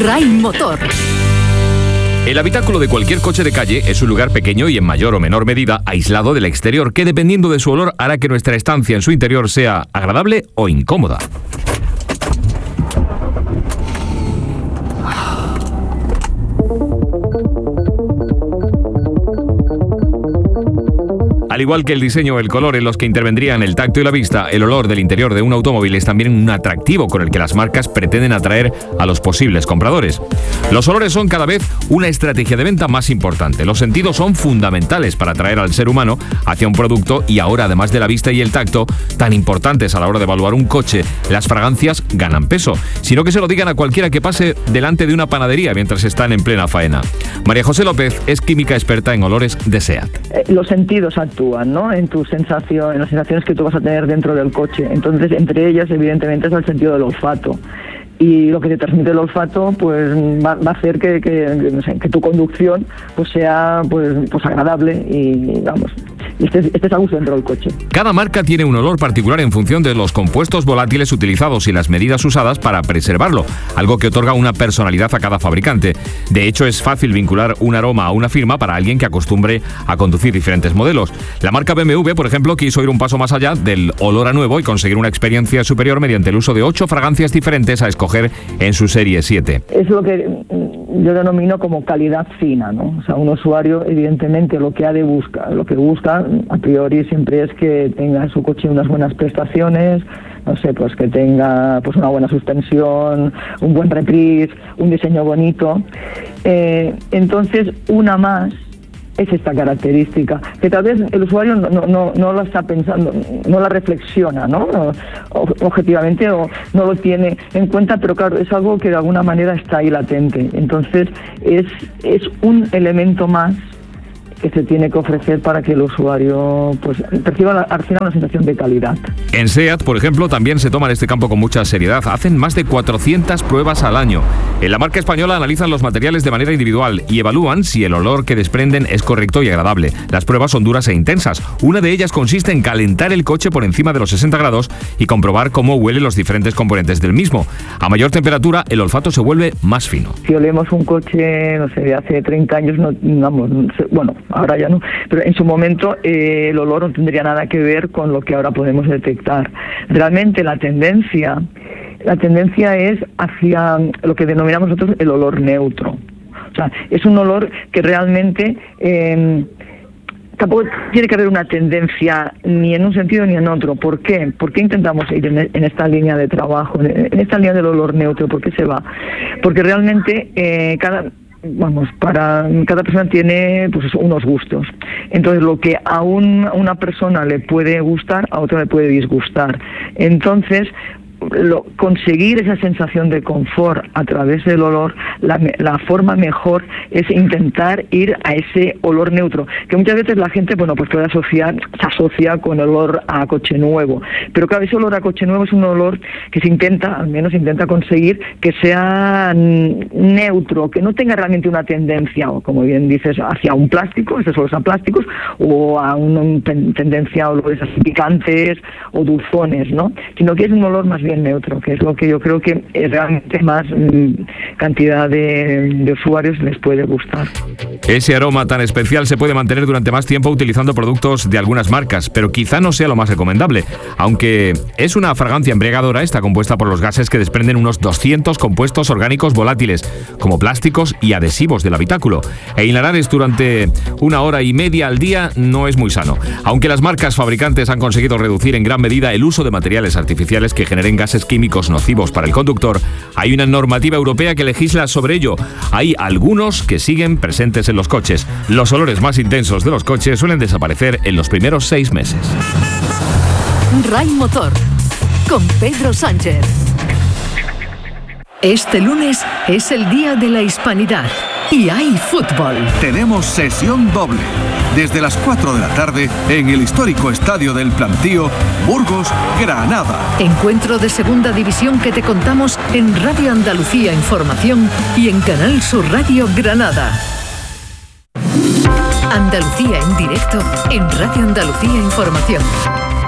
RAI Motor. El habitáculo de cualquier coche de calle es un lugar pequeño y en mayor o menor medida aislado del exterior, que dependiendo de su olor hará que nuestra estancia en su interior sea agradable o incómoda. Al igual que el diseño o el color en los que intervendrían el tacto y la vista, el olor del interior de un automóvil es también un atractivo con el que las marcas pretenden atraer a los posibles compradores. Los olores son cada vez una estrategia de venta más importante. Los sentidos son fundamentales para atraer al ser humano hacia un producto y ahora, además de la vista y el tacto, tan importantes a la hora de evaluar un coche, las fragancias ganan peso. Sino que se lo digan a cualquiera que pase delante de una panadería mientras están en plena faena. María José López es química experta en olores de SEAT. Los sentidos actúan, ¿no?, en tu sensación, en las sensaciones que tú vas a tener dentro del coche. Entonces, entre ellas, evidentemente, es el sentido del olfato. Y lo que te transmite el olfato, pues va a hacer que tu conducción pues sea pues agradable y vamos, estés a gusto dentro del coche. Cada marca tiene un olor particular en función de los compuestos volátiles utilizados y las medidas usadas para preservarlo, algo que otorga una personalidad a cada fabricante. De hecho, es fácil vincular un aroma a una firma para alguien que acostumbre a conducir diferentes modelos. La marca BMW, por ejemplo, quiso ir un paso más allá del olor a nuevo y conseguir una experiencia superior mediante el uso de 8 fragancias diferentes a escoger en su serie 7. Es lo que yo denomino como calidad fina, ¿no? O sea, un usuario, evidentemente, lo que busca a priori siempre es que tenga su coche unas buenas prestaciones, no sé, pues que tenga pues una buena suspensión, un buen reprise, un diseño bonito. Entonces, una más es esta característica, que tal vez el usuario no la está pensando, no la reflexiona, ¿no? Objetivamente, o no lo tiene en cuenta, pero claro, es algo que de alguna manera está ahí latente. Entonces, es un elemento más que se tiene que ofrecer para que el usuario pues perciba al final una sensación de calidad. En SEAT, por ejemplo, también se toman este campo con mucha seriedad. Hacen más de 400 pruebas al año. En la marca española analizan los materiales de manera individual y evalúan si el olor que desprenden es correcto y agradable. Las pruebas son duras e intensas. Una de ellas consiste en calentar el coche por encima de los 60 grados y comprobar cómo huelen los diferentes componentes del mismo. A mayor temperatura, el olfato se vuelve más fino. Si olemos un coche, no sé, de hace 30 años, bueno, ahora ya no, pero en su momento el olor no tendría nada que ver con lo que ahora podemos detectar. Realmente la tendencia es hacia lo que denominamos nosotros el olor neutro. O sea, es un olor que realmente tampoco tiene que haber una tendencia ni en un sentido ni en otro. ¿Por qué? ¿Por qué intentamos ir en esta línea de trabajo, en esta línea del olor neutro? ¿Por qué se va? Porque realmente cada persona tiene pues unos gustos. Entonces, lo que a una persona le puede gustar, a otra le puede disgustar. Entonces, conseguir esa sensación de confort a través del olor, la forma mejor es intentar ir a ese olor neutro, que muchas veces la gente pues puede se asocia con el olor a coche nuevo, pero claro, ese olor a coche nuevo es un olor que al menos intenta conseguir que sea neutro, que no tenga realmente una tendencia, o como bien dices, hacia un plástico, estos olores a plásticos, o a una tendencia a olores así picantes o dulzones, ¿no? Sino que es un olor más bien neutro, que es lo que yo creo que realmente más cantidad de usuarios les puede gustar. Ese aroma tan especial se puede mantener durante más tiempo utilizando productos de algunas marcas, pero quizá no sea lo más recomendable. Aunque es una fragancia embriagadora, está compuesta por los gases que desprenden unos 200 compuestos orgánicos volátiles, como plásticos y adhesivos del habitáculo. E inhalar durante 1 hora y media al día no es muy sano. Aunque las marcas fabricantes han conseguido reducir en gran medida el uso de materiales artificiales que generen gases químicos nocivos para el conductor, hay una normativa europea que legisla sobre ello. Hay algunos que siguen presentes en los coches. Los olores más intensos de los coches suelen desaparecer en los primeros 6 meses. RAI Motor, con Pedro Sánchez. Este lunes es el Día de la Hispanidad y hay fútbol. Tenemos sesión doble. Desde las 4 de la tarde en el histórico Estadio del Plantío, Burgos-Granada. Encuentro de segunda división que te contamos en Radio Andalucía Información y en Canal Sur Radio Granada. Andalucía en directo en Radio Andalucía Información.